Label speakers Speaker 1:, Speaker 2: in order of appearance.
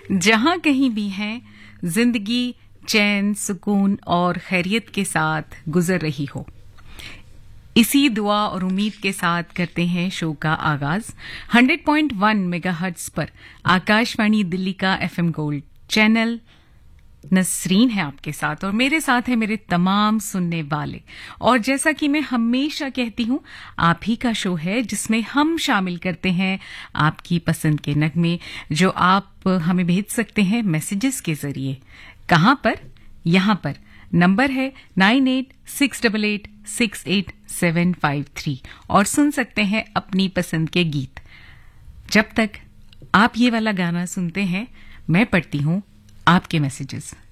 Speaker 1: जहां कहीं भी हैं, जिंदगी चैन, सुकून और खैरियत के साथ गुजर रही हो। इसी दुआ और उम्मीद के साथ करते हैं शो का आगाज। 100.1 मेगाहर्ट्ज पर आकाशवाणी दिल्ली का एफएम गोल्ड चैनल। नसरीन है आपके साथ और मेरे साथ है मेरे तमाम सुनने वाले। और जैसा कि मैं हमेशा कहती हूं, आप ही का शो है जिसमें हम शामिल करते हैं आपकी पसंद के नगमे, जो आप हमें भेज सकते हैं मैसेजेस के जरिए। कहां पर? यहां पर नंबर है 9868868753 और सुन सकते हैं अपनी पसंद के गीत। जब तक आप ये वाला गाना सुनते हैं, मैं पढ़ती हूं आपके मैसेजेस।